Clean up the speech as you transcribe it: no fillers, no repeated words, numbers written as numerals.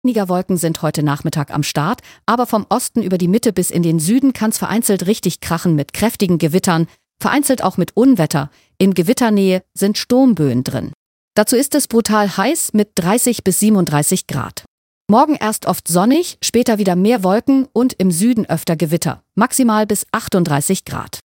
Weniger Wolken sind heute Nachmittag am Start, aber vom Osten über die Mitte bis in den Süden kann es vereinzelt richtig krachen mit kräftigen Gewittern, vereinzelt auch mit Unwetter. In Gewitternähe sind Sturmböen drin. Dazu ist es brutal heiß mit 30 bis 37 Grad. Morgen erst oft sonnig, später wieder mehr Wolken und im Süden öfter Gewitter, maximal bis 38 Grad.